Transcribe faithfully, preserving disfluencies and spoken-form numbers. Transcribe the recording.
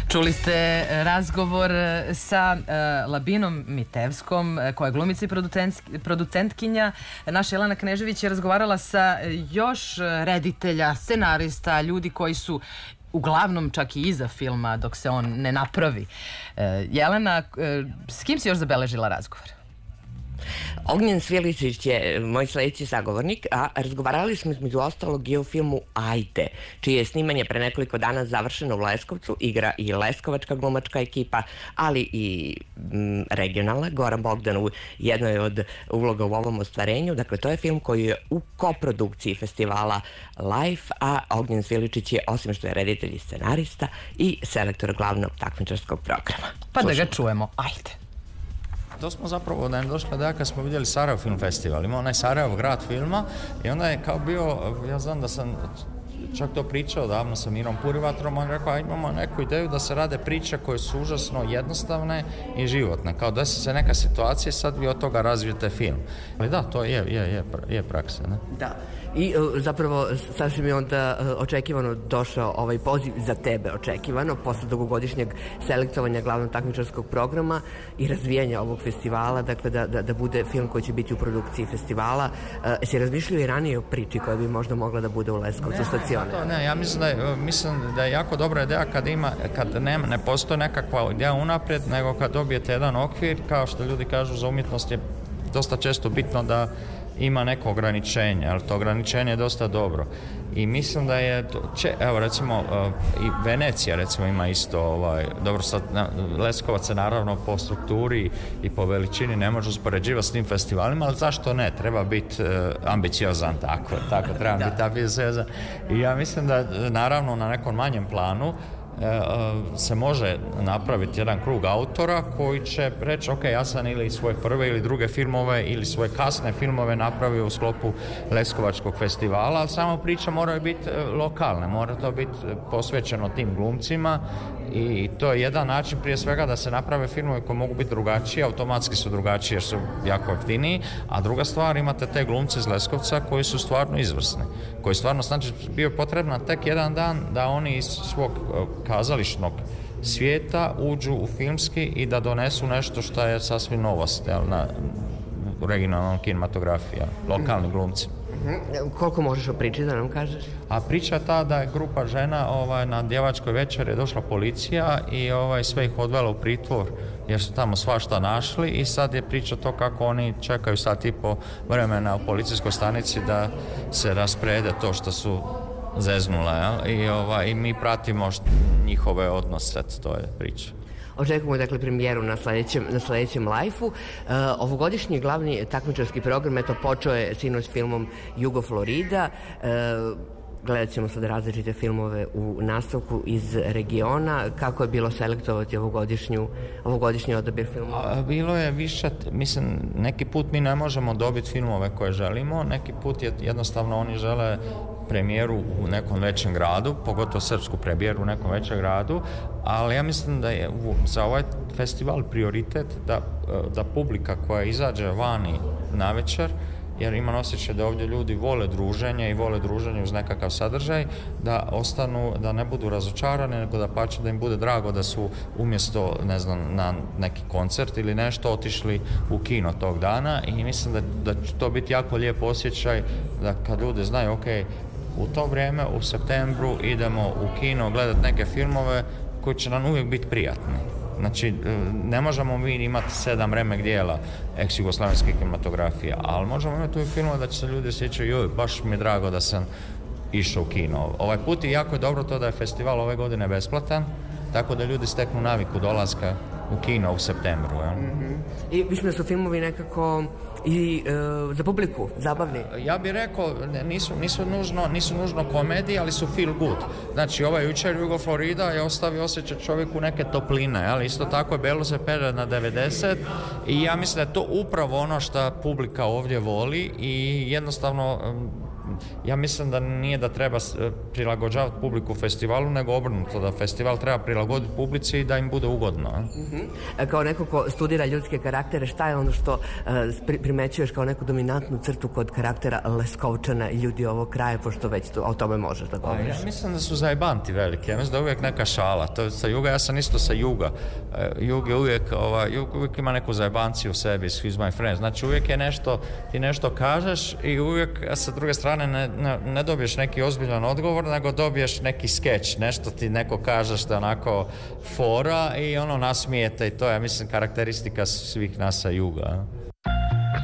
Čuli ste razgovor sa uh, Labinom Mitevskom, koja je glumica i producentkinja. Naša Jelena Knežević je razgovarala sa još reditelja, scenarista, ljudi koji su uglavnom čak i iza filma dok se on ne napravi. Uh, Jelena, uh, s kim si još zabeležila razgovor? Ognjen Sviličić je moj sledeći sagovornik, a razgovarali smo između ostalog i o filmu Ajde, čije je snimanje pre nekoliko dana završeno u Leskovcu, igra i leskovačka glumačka ekipa, ali i m, regionalna. Goran Bogdan u jednoj od uloga u ovom ostvarenju. Dakle, to je film koji je u koprodukciji festivala Life, a Ognjen Sviličić je, osim što je reditelj i scenarista, i selektor glavnog takmičarskog programa. Pa da ga čujemo. Ajde. To smo zapravo, da je došla da kad smo vidjeli Sarajevo film festival, ima onaj Sarajevo grad filma i onda je kao bio, ja znam da sam čak to pričao davno sa Mirom Purivatrom, on rekao, a imamo neku ideju da se rade priče koje su užasno jednostavne i životne, kao da se neka situacija i sad vi od toga razvijete film. Ali da, to je, je, je, je praksa, ne? Da. I zapravo sasvim je onda očekivano došao ovaj poziv za tebe, očekivano, posle dugogodišnjeg selektovanja glavnog takmičarskog programa i razvijanja ovog festivala, dakle da, da, da bude film koji će biti u produkciji festivala. E, si razmišljao i ranije o priči koja bi možda mogla da bude u Leskovcu stacione? Ne, ne, ja mislim da je, mislim da je jako dobra ideja kad ima, kad ne, ne postoji nekakva ideja unaprijed, nego kad dobijete jedan okvir, kao što ljudi kažu, za umjetnost je dosta često bitno da ima neko ograničenje, ali to ograničenje je dosta dobro. I mislim da je, če, evo recimo, uh, i Venecija recimo ima isto, ovaj, dobro sad, na, Leskovac se naravno po strukturi i po veličini ne može uspoređivati s tim festivalima, ali zašto ne? Treba biti uh, ambiciozan, tako, tako treba biti ambiciozan. I ja mislim da naravno na nekom manjem planu se može napraviti jedan krug autora koji će reći, ok, ja sam ili svoje prve ili druge filmove ili svoje kasne filmove napravio u sklopu Leskovačkog festivala, ali samo priča moraju biti lokalne, mora to biti posvećeno tim glumcima i to je jedan način prije svega da se naprave filmove koji mogu biti drugačiji, automatski su drugačiji jer su jako jeftiniji, a druga stvar, imate te glumce iz Leskovca koji su stvarno izvrsni, koji stvarno, znači, bio potrebno tek jedan dan da oni iz svog kazališnog svijeta uđu u filmski i da donesu nešto što je sasvim novost, jel, na regionalnom kinematografiji, lokalni glumci. Mm-hmm. Koliko možeš o priči da nam kažeš? A priča je ta da je grupa žena ovaj, na djevačkoj večeri je došla policija i ovaj, sve ih odvela u pritvor jer su tamo svašta našli i sad je priča to kako oni čekaju sat i po vremena u policijskoj stanici da se rasprede to što su zeznula, jel? I, ovaj, i mi pratimo št, njihove odnose, to je priča. Očekujemo dakle premijeru na sledećem, na sledećem Life-u. Uh, ovogodišnji glavni takmičarski program, eto, počeo je sinoć filmom Jugo Florida. Uh, Gledat ćemo sad različite filmove u nastavku iz regiona. Kako je bilo selektovati ovogodišnju, ovogodišnji odabir filmova? Bilo je više, mislim, neki put mi ne možemo dobiti filmove koje želimo, neki put je jednostavno oni žele premijeru u nekom većem gradu, pogotovo srpsku premijeru u nekom većem gradu, ali ja mislim da je za ovaj festival prioritet da, da publika koja izađe vani na večer, jer imam osjećaj da ovdje ljudi vole druženje i vole druženje uz nekakav sadržaj, da ostanu, da ne budu razočarani, nego da pače da im bude drago da su umjesto, ne znam, na neki koncert ili nešto otišli u kino tog dana i mislim da, da će to biti jako lijep osjećaj da kad ljudi znaju, ok, u to vrijeme, u septembru idemo u kino gledati neke filmove koji će nam uvijek biti prijatni. Znači, ne možemo mi imati sedam remek dijela ex-jugoslavenske kinematografije, ali možemo imati uvijek filmove da će se ljudi sjećati, joj, baš mi je drago da sam išao u kino. Ovaj put i jako je dobro to da je festival ove godine besplatan, tako da ljudi steknu naviku dolaska u kino u septembru. Ja? Mm-hmm. I mislim da su filmovi nekako i e, za publiku, zabavni. Ja bih rekao, nisu, nisu, nužno, nisu nužno komedije, ali su feel good. Znači, ovaj jučer Jugo Florida je ostavio osjećaj čovjeku neke topline, ali isto tako je Belo se pere na devedeset i ja mislim da je to upravo ono što publika ovdje voli i jednostavno ja mislim da nije da treba prilagođavati publiku festivalu, nego obrnuto, da festival treba prilagoditi publici i da im bude ugodno. Mm-hmm. Kao neko ko studira ljudske karaktere, šta je ono što uh, primećuješ kao neku dominantnu crtu kod karaktera Leskovčana i ljudi ovog kraja, pošto već to, o tome možeš da govoriš? Ja mislim da su zajebanti veliki, ja mislim da je uvijek neka šala. To je sa juga, ja sam isto sa juga. Uh, jug je uvijek, ova, jug uvijek ima neku zajebanciju u sebi, He's my friend. Znači uvijek je nešto, ti nešto kažeš i uvijek sa druge strane ne, ne, ne dobiješ neki ozbiljan odgovor, nego dobiješ neki skeč, nešto ti neko kaže što je onako fora i ono nasmijete i to je, mislim, karakteristika svih nas sa juga.